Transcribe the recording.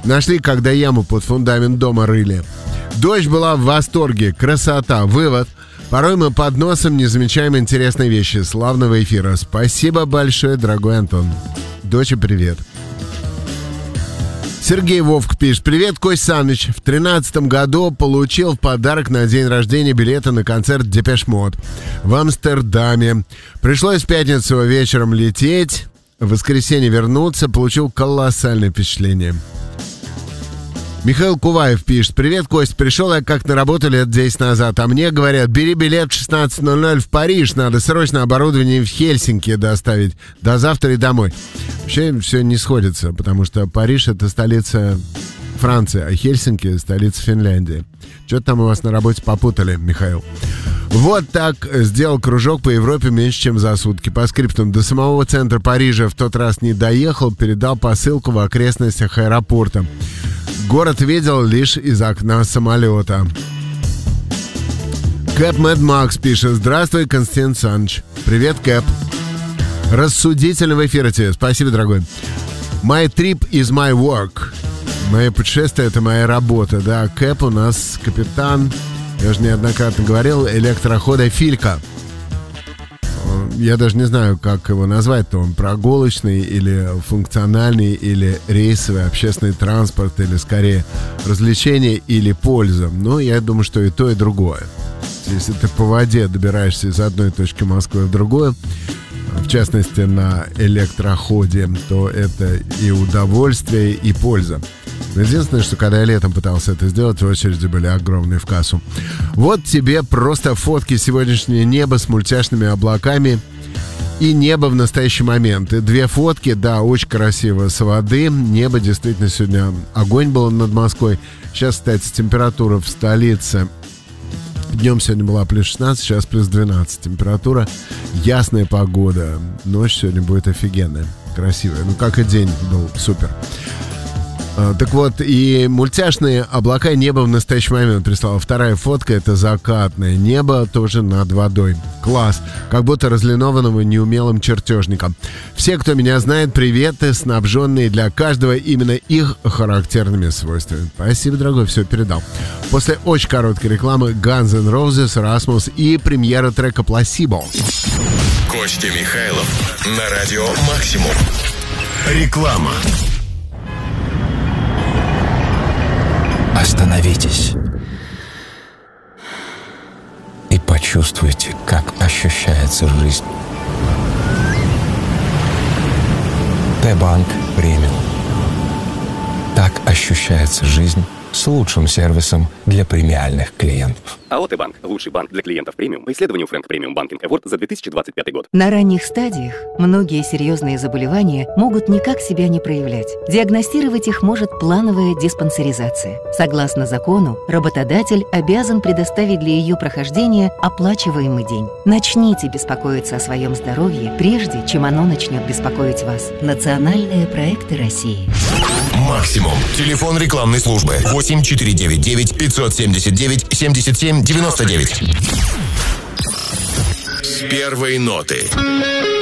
Нашли, когда яму под фундамент дома рыли. Дочь была в восторге. Красота. Вывод. Порой мы под носом не замечаем интересные вещи. Славного эфира. Спасибо большое, дорогой Антон. Доча, привет. Сергей Вовк пишет. Привет, Кость Саныч. В 2013 году получил в подарок на день рождения билеты на концерт Депеш Мод в Амстердаме. Пришлось в пятницу вечером лететь, в воскресенье вернуться. Получил колоссальное впечатление. Михаил Куваев пишет. Привет, Кость. Пришел я как на работу лет 10 назад, а мне говорят, бери билет в 16:00 в Париж. Надо срочно оборудование в Хельсинки доставить. До завтра и домой. Вообще все не сходится, потому что Париж — это столица Франции, а Хельсинки — столица Финляндии. Что-то там у вас на работе попутали, Михаил. Вот так сделал кружок по Европе меньше, чем за сутки. По скриптам. До самого центра Парижа в тот раз не доехал, передал посылку в окрестностях аэропорта. Город видел лишь из окна самолета. Кэп Мэд Макс пишет. Здравствуй, Константин Саныч. Привет, Кэп. Рассудительного эфира тебе. Спасибо, дорогой. My trip is my work. Мое путешествие — это моя работа. Да, Кэп у нас капитан, я уже неоднократно говорил, электрохода Филька. Я даже не знаю, как его назвать-то. Он прогулочный или функциональный, или рейсовый, общественный транспорт, или скорее развлечение или польза. Но я думаю, что и то, и другое. Если ты по воде добираешься из одной точки Москвы в другую, в частности на электроходе, то это и удовольствие, и польза. Но единственное, что когда я летом пытался это сделать, очереди были огромные в кассу. Вот тебе просто фотки сегодняшнего неба с мультяшными облаками и небо в настоящий момент. И две фотки, да, очень красиво с воды. Небо действительно сегодня огонь был над Москвой. Сейчас, кстати, температура в столице. Днем сегодня была плюс 16, сейчас плюс 12 температура. Ясная погода. Ночь сегодня будет офигенная, красивая. Ну, как и день был супер. Так вот, и мультяшные облака и небо в настоящий момент прислала. Вторая фотка — это закатное небо, тоже над водой. Класс. Как будто разлинованного неумелым чертежником. Все, кто меня знает, приветы, снабженные для каждого именно их характерными свойствами. Спасибо, дорогой, все передал. После очень короткой рекламы Guns N' Roses, Rasmus и премьера трека «Placebo». Костя Михайлов на радио «Максимум». Реклама. Остановитесь и почувствуйте, как ощущается жизнь. Т-банк премиум. Так ощущается жизнь с лучшим сервисом для премиальных клиентов. АО «Т-банк» – лучший банк для клиентов премиум по исследованию Frank Premium Banking Award за 2025 год. На ранних стадиях многие серьезные заболевания могут никак себя не проявлять. Диагностировать их может плановая диспансеризация. Согласно закону, работодатель обязан предоставить для ее прохождения оплачиваемый день. Начните беспокоиться о своем здоровье, прежде чем оно начнет беспокоить вас. Национальные проекты России. Максимум. Телефон рекламной службы 8499 579 77 99. С первой ноты.